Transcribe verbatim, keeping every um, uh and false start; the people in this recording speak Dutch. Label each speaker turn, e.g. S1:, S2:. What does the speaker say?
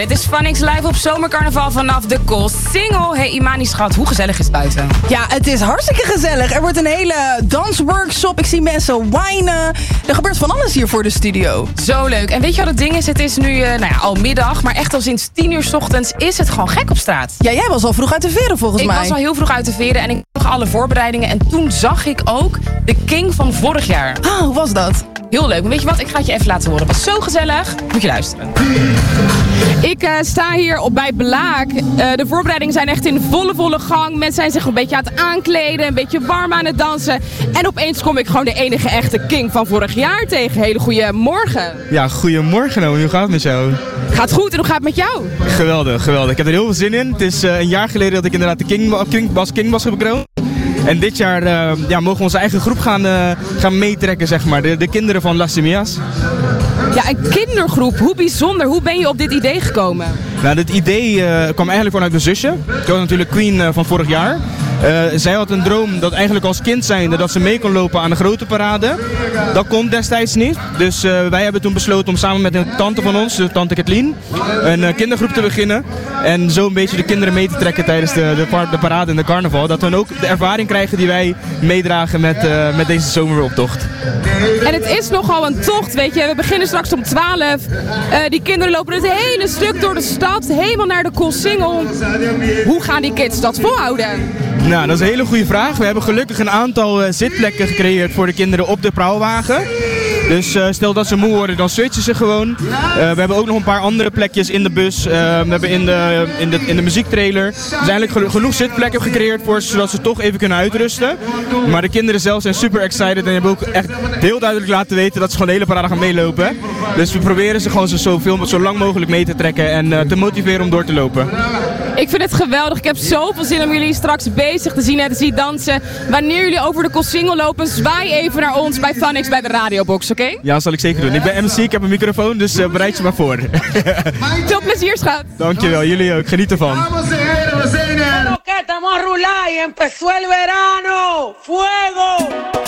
S1: dit is Phonics live op Zomercarnaval vanaf de Koolsingel. Hey Imani schat, hoe gezellig is het buiten?
S2: Ja, het is hartstikke gezellig. Er wordt een hele dansworkshop. Ik zie mensen whinen. Er gebeurt van alles hier voor de studio.
S1: Zo leuk. En weet je wat het ding is? Het is nu uh, nou ja, al middag, maar echt al sinds tien uur 's ochtends is het gewoon gek op straat.
S2: Ja, jij was al vroeg uit de veren volgens
S1: ik
S2: mij.
S1: Ik was al heel vroeg uit de veren en ik zag alle voorbereidingen. En toen zag ik ook de King van vorig jaar.
S2: Ah, hoe was dat?
S1: Heel leuk. Maar weet je wat? Ik ga het je even laten horen. Het was zo gezellig. Moet je luisteren. Ik uh, sta hier op bij Blaak. Uh, de voorbereidingen zijn echt in volle, volle gang. Mensen zijn zich een beetje aan het aankleden. Een beetje warm aan het dansen. En opeens kom ik gewoon de enige echte King van vorig jaar tegen. Hele goede morgen.
S3: Ja, goedemorgen Naomi. Hoe gaat het met jou?
S1: Gaat goed. En hoe gaat het met jou?
S3: Geweldig, geweldig. Ik heb er heel veel zin in. Het is uh, een jaar geleden dat ik inderdaad de King, King, Bas King was bekroond. En dit jaar uh, ja, mogen we onze eigen groep gaan, uh, gaan meetrekken, zeg maar. De, de kinderen van Las Semias.
S1: Ja, een kindergroep. Hoe bijzonder. Hoe ben je op dit idee gekomen?
S3: Nou, dit idee uh, kwam eigenlijk vanuit mijn zusje. Ik was natuurlijk Queen uh, van vorig jaar. Uh, zij had een droom dat eigenlijk als kind zijnde dat ze mee kon lopen aan de grote parade. Dat kon destijds niet. Dus uh, wij hebben toen besloten om samen met een tante van ons, de tante Kathleen, een uh, kindergroep te beginnen. En zo een beetje de kinderen mee te trekken tijdens de, de, par de parade en de carnaval. Dat we dan ook de ervaring krijgen die wij meedragen met, uh, met deze zomeroptocht.
S1: En het is nogal een tocht, weet je. We beginnen straks om twaalf. Uh, die kinderen lopen het hele stuk door de stad, helemaal naar de Koolsingel. Hoe gaan die kids dat volhouden?
S3: Nou, dat is een hele goede vraag. We hebben gelukkig een aantal uh, zitplekken gecreëerd voor de kinderen op de prauwwagen. Dus uh, stel dat ze moe worden, dan switchen ze gewoon. Uh, we hebben ook nog een paar andere plekjes in de bus. Uh, we hebben in de, in de, in de muziektrailer dus eigenlijk geno- genoeg zitplekken gecreëerd voor ze, zodat ze toch even kunnen uitrusten. Maar de kinderen zelf zijn super excited en hebben ook echt heel duidelijk laten weten dat ze gewoon de hele parade gaan meelopen. Dus we proberen ze gewoon zo, zoveel, zo lang mogelijk mee te trekken en uh, te motiveren om door te lopen.
S1: Ik vind het geweldig. Ik heb zoveel zin om jullie straks bezig te zien en te zien dansen. Wanneer jullie over de Koolsingel lopen, zwaai even naar ons bij Phonics bij de radiobox, oké? Okay?
S3: Ja, dat zal ik zeker doen. Ik ben M C, ik heb een microfoon, dus uh, bereid je maar voor.
S1: Veel plezier, schat.
S3: Dankjewel, jullie ook. Geniet ervan.
S4: Estamos a rular y empezó el verano. ¡Fuego!